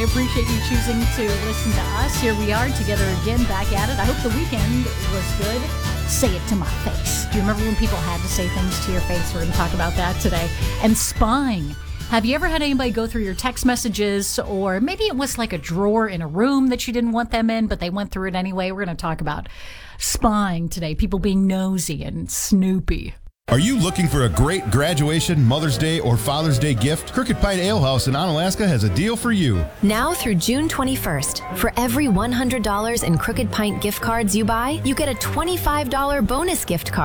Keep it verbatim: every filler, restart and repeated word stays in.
appreciate you choosing to listen to us. Here we are together again, back at it. I hope the weekend was good. Say it to my face. Do you remember when people had to say things to your face? We're going to talk about that today. And spying. Have you ever had anybody go through your text messages, or maybe it was like a drawer in a room that you didn't want them in, but they went through it anyway? We're going to talk about spying today, people being nosy and snoopy. Are you looking for a great graduation, Mother's Day, or Father's Day gift? Crooked Pine Ale House in Onalaska has a deal for you. Now through June twenty-first, for every one hundred dollars in Crooked Pint gift cards you buy, you get a twenty-five dollars bonus gift card.